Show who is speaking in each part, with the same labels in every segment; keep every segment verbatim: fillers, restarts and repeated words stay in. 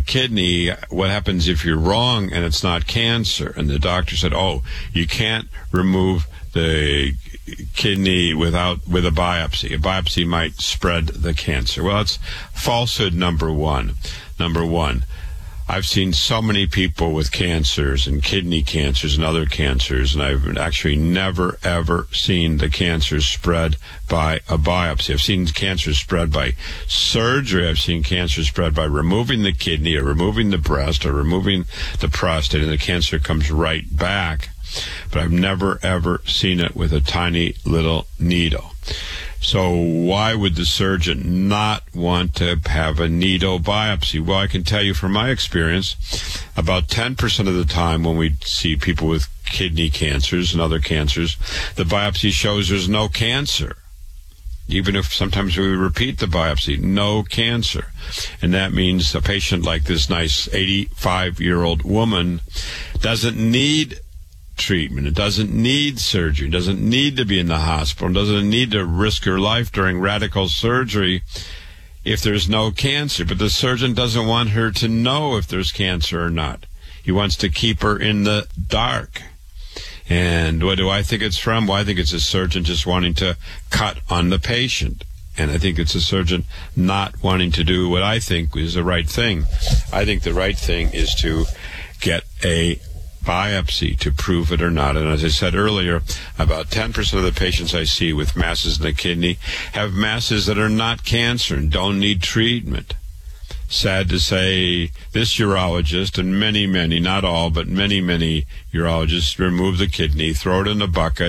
Speaker 1: kidney. What happens if you're wrong and it's not cancer? And the doctor said, oh, you can't remove the kidney without with a biopsy. A biopsy might spread the cancer. Well, it's falsehood number one. Number one, I've seen so many people with cancers and kidney cancers and other cancers, and I've actually never, ever seen the cancer spread by a biopsy. I've seen cancer spread by surgery. I've seen cancer spread by removing the kidney or removing the breast or removing the prostate, and the cancer comes right back. But I've never, ever seen it with a tiny little needle. So why would the surgeon not want to have a needle biopsy? Well, I can tell you from my experience, about ten percent of the time when we see people with kidney cancers and other cancers, the biopsy shows there's no cancer. Even if sometimes we repeat the biopsy, no cancer. And that means a patient like this nice eighty-five-year-old woman doesn't need treatment. It doesn't need surgery. It doesn't need to be in the hospital. It doesn't need to risk her life during radical surgery if there's no cancer. But the surgeon doesn't want her to know if there's cancer or not. He wants to keep her in the dark. And what do I think it's from? Well, I think it's a surgeon just wanting to cut on the patient. And I think it's a surgeon not wanting to do what I think is the right thing. I think the right thing is to get a biopsy to prove it or not. And as I said earlier, about ten percent of the patients I see with masses in the kidney have masses that are not cancer and don't need treatment. Sad to say, this urologist and many, many, not all, but many, many urologists remove the kidney, throw it in a bucket,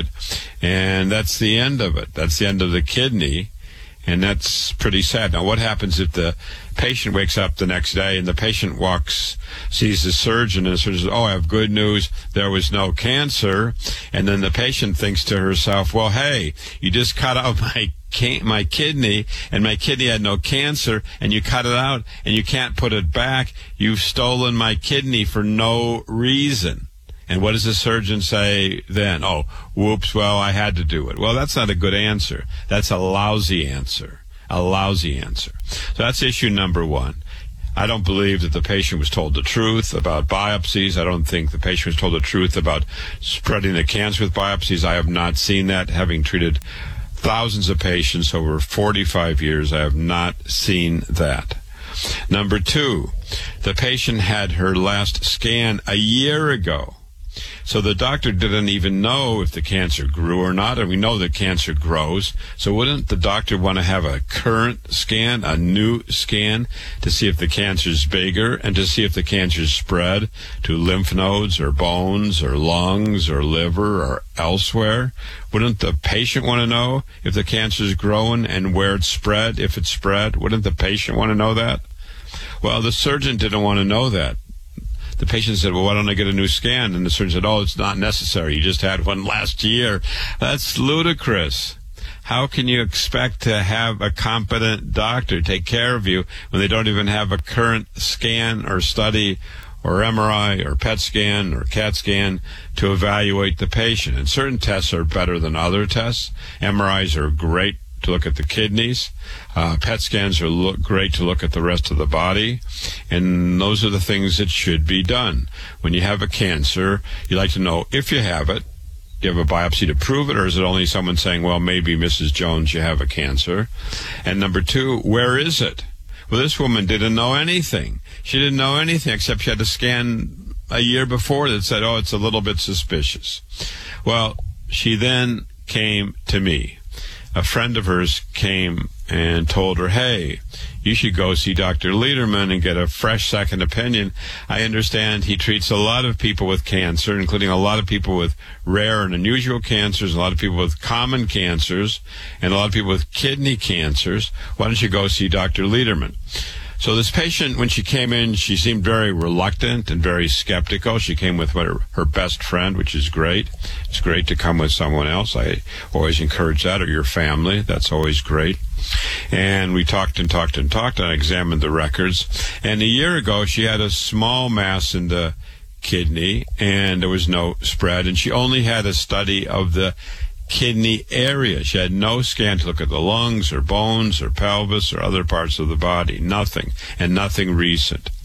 Speaker 1: and that's the end of it. That's the end of the kidney. And that's pretty sad. Now, what happens if the patient wakes up the next day and the patient walks, sees the surgeon, and the surgeon says, oh, I have good news, there was no cancer. And then the patient thinks to herself, well, hey, you just cut out my my kidney, and my kidney had no cancer, and you cut it out, and you can't put it back. You've stolen my kidney for no reason. And what does the surgeon say then? Oh, whoops, well, I had to do it. Well, that's not a good answer. That's a lousy answer. A lousy answer. So that's issue number one. I don't believe that the patient was told the truth about biopsies. I don't think the patient was told the truth about spreading the cancer with biopsies. I have not seen that. Having treated thousands of patients over forty-five years, I have not seen that. Number two, the patient had her last scan a year ago. So the doctor didn't even know if the cancer grew or not, and we know that cancer grows. So wouldn't the doctor want to have a current scan, a new scan, to see if the cancer is bigger and to see if the cancer is spread to lymph nodes or bones or lungs or liver or elsewhere? Wouldn't the patient want to know if the cancer is growing and where it's spread, if it's spread? Wouldn't the patient want to know that? Well, the surgeon didn't want to know that. The patient said, well, why don't I get a new scan? And the surgeon said, oh, it's not necessary. You just had one last year. That's ludicrous. How can you expect to have a competent doctor take care of you when they don't even have a current scan or study or M R I or P E T scan or CAT scan to evaluate the patient? And certain tests are better than other tests. M R Is are great to look at the kidneys. Uh, P E T scans are look great to look at the rest of the body. And those are the things that should be done. When you have a cancer, you like to know if you have it. Do you have a biopsy to prove it, or is it only someone saying, well, maybe Missus Jones, you have a cancer? And number two, where is it? Well, this woman didn't know anything. She didn't know anything except she had a scan a year before that said, oh, it's a little bit suspicious. Well, she then came to me. A friend of hers came and told her, hey, you should go see Doctor Lederman and get a fresh second opinion. I understand he treats a lot of people with cancer, including a lot of people with rare and unusual cancers, a lot of people with common cancers, and a lot of people with kidney cancers. Why don't you go see Doctor Lederman? So this patient, when she came in, she seemed very reluctant and very skeptical. She came with her, her best friend, which is great. It's great to come with someone else. I always encourage that, or your family. That's always great. And we talked and talked and talked, and I examined the records. And a year ago, she had a small mass in the kidney, and there was no spread. And she only had a study of the kidney area. She had no scan to look at the lungs or bones or pelvis or other parts of the body. Nothing, and nothing recent.